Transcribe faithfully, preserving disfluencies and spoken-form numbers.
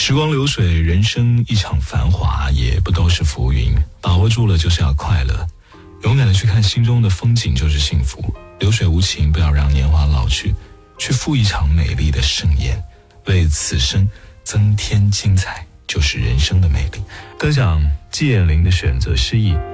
时光流水，人生一场繁华，也不都是浮云。把握住了就是要快乐，勇敢的去看心中的风景就是幸福。流水无情，不要让年华老去，去赴一场美丽的盛宴，为此生增添精彩，就是人生的魅力。得奖季羡林的选择诗意。